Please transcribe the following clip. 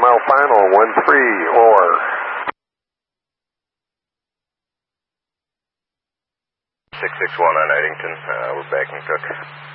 mile final, 1-3, or. 661 on Eddington, we're backing Cook.